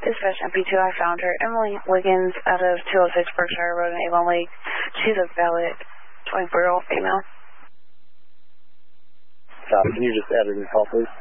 Dispatch MP2, I found her. Emily Wiggins out of 206 Berkshire Road in Avon Lake. She's a valid 24-year-old female. Can you just add her to the call, please?